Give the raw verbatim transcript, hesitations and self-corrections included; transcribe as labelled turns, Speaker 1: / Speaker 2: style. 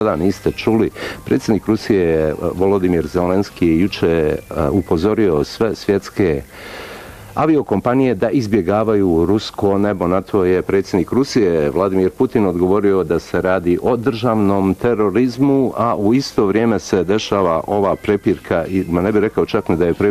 Speaker 1: Da, niste čuli, predsjednik Rusije Volodimir Zelenski juče upozorio sve svjetske aviokompanije da izbjegavaju rusko nebo. Na to je predsjednik Rusije Vladimir Putin odgovorio da se radi o državnom terorizmu, a u isto vrijeme se dešava ova prepirka, i ma ne bih rekao čak ni da je prepirka,